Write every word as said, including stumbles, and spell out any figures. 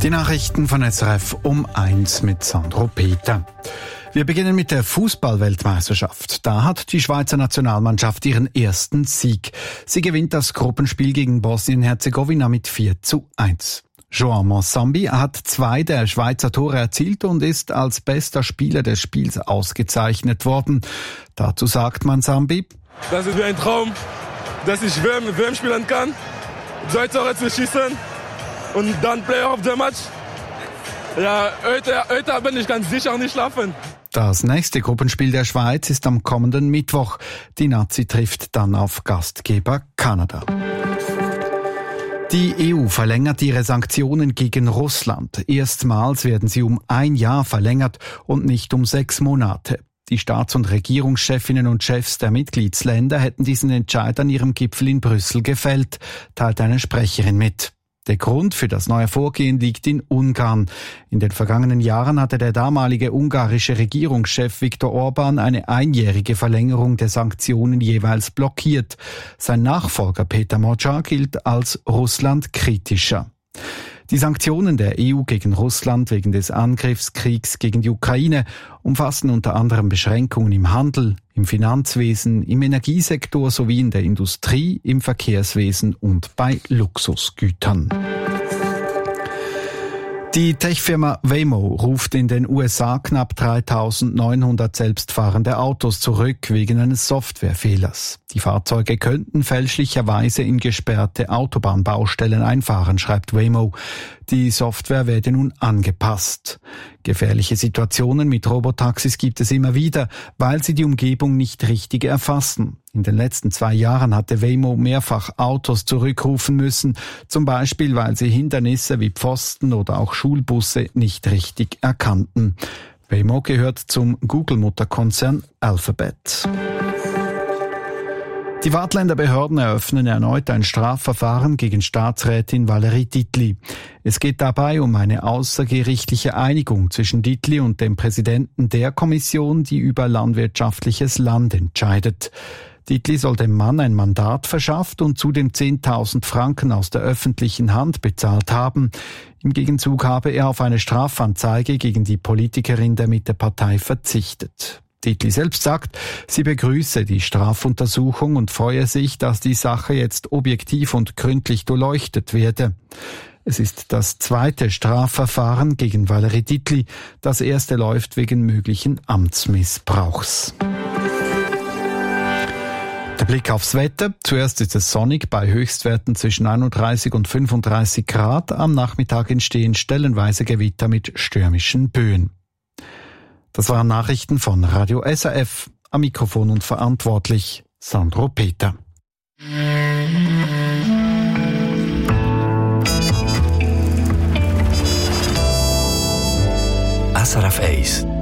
Die Nachrichten von S R F um eins mit Sandro Peter. Wir beginnen mit der Fußball-Weltmeisterschaft. Da hat die Schweizer Nationalmannschaft ihren ersten Sieg. Sie gewinnt das Gruppenspiel gegen Bosnien-Herzegowina mit vier zu eins. João Monsambi hat zwei der Schweizer Tore erzielt und ist als bester Spieler des Spiels ausgezeichnet worden. Dazu sagt Monsambi: Das ist wie ein Traum, dass ich W M, W M spielen kann, zwei Tore zu schießen und dann Player of the Match. Ja, heute, heute bin ich ganz sicher nicht schlafen. Das nächste Gruppenspiel der Schweiz ist am kommenden Mittwoch. Die Nazi trifft dann auf Gastgeber Kanada. Die E U verlängert ihre Sanktionen gegen Russland. Erstmals werden sie um ein Jahr verlängert und nicht um sechs Monate. Die Staats- und Regierungschefinnen und Chefs der Mitgliedsländer hätten diesen Entscheid an ihrem Gipfel in Brüssel gefällt, teilt eine Sprecherin mit. Der Grund für das neue Vorgehen liegt in Ungarn. In den vergangenen Jahren hatte der damalige ungarische Regierungschef Viktor Orban eine einjährige Verlängerung der Sanktionen jeweils blockiert. Sein Nachfolger Peter Magyar gilt als Russland-kritischer. Die Sanktionen der E U gegen Russland wegen des Angriffskriegs gegen die Ukraine umfassen unter anderem Beschränkungen im Handel, im Finanzwesen, im Energiesektor sowie in der Industrie, im Verkehrswesen und bei Luxusgütern. Die Tech-Firma Waymo ruft in den U S A knapp dreitausendneunhundert selbstfahrende Autos zurück wegen eines Softwarefehlers. Die Fahrzeuge könnten fälschlicherweise in gesperrte Autobahnbaustellen einfahren, schreibt Waymo. Die Software werde nun angepasst. Gefährliche Situationen mit Robotaxis gibt es immer wieder, weil sie die Umgebung nicht richtig erfassen. In den letzten zwei Jahren hatte Waymo mehrfach Autos zurückrufen müssen, zum Beispiel weil sie Hindernisse wie Pfosten oder auch Schulbusse nicht richtig erkannten. Waymo gehört zum Google-Mutterkonzern Alphabet. Die Waadtländer Behörden eröffnen erneut ein Strafverfahren gegen Staatsrätin Valérie Dietli. Es geht dabei um eine außergerichtliche Einigung zwischen Dietli und dem Präsidenten der Kommission, die über landwirtschaftliches Land entscheidet. Dietli soll dem Mann ein Mandat verschafft und zudem zehntausend Franken aus der öffentlichen Hand bezahlt haben. Im Gegenzug habe er auf eine Strafanzeige gegen die Politikerin der Mittepartei verzichtet. Dietli selbst sagt, sie begrüße die Strafuntersuchung und freue sich, dass die Sache jetzt objektiv und gründlich durchleuchtet werde. Es ist das zweite Strafverfahren gegen Valérie Dietli. Das erste läuft wegen möglichen Amtsmissbrauchs. Der Blick aufs Wetter. Zuerst ist es sonnig bei Höchstwerten zwischen einunddreißig und fünfunddreißig Grad. Am Nachmittag entstehen stellenweise Gewitter mit stürmischen Böen. Das waren Nachrichten von Radio S R F. Am Mikrofon und verantwortlich Sandro Peter. S R F eins